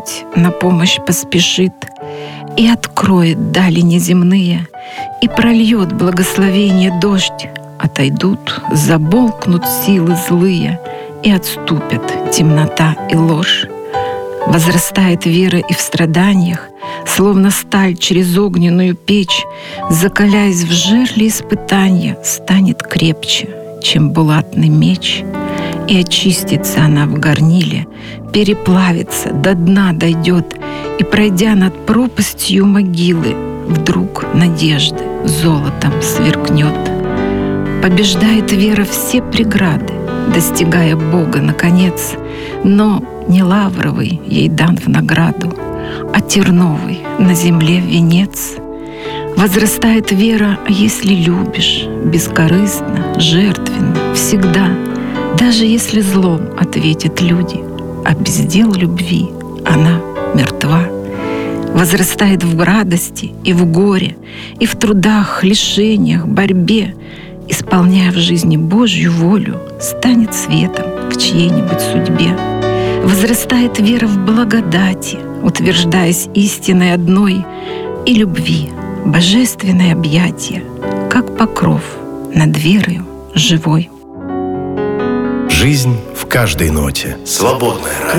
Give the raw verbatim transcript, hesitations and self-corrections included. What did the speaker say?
Господь на помощь поспешит и откроет дали неземные, и прольет благословение дождь. Отойдут, замолкнут силы злые, и отступят темнота и ложь. Возрастает вера и в страданиях, словно сталь через огненную печь, закаляясь в жерле испытания, станет крепче, чем булатный меч. И очистится она в горниле, переплавится, до дна дойдет, и, пройдя над пропастью могилы, вдруг надежды золотом сверкнет. Побеждает вера все преграды, достигая Бога наконец, но не лавровый ей дан в награду, а терновый на земле венец. Возрастает вера, если любишь, бескорыстно, жертвенно, всегда, даже если злом ответят люди, а без дел любви она мертва. Возрастает в радости и в горе, и в трудах, лишениях, борьбе, исполняя в жизни Божью волю, станет светом в чьей-нибудь судьбе. Возрастает вера в благодати, утверждаясь истиной одной, и любви, божественное объятие, как покров над верою живой. Жизнь в каждой ноте. Свободная.